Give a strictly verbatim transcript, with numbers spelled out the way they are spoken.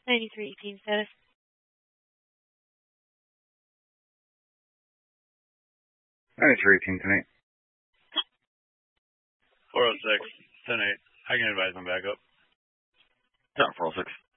ninety-three eighteen status. ninety-three eighteen, ten eight. four oh six, ten eight. I can advise them back up. Tower four oh six.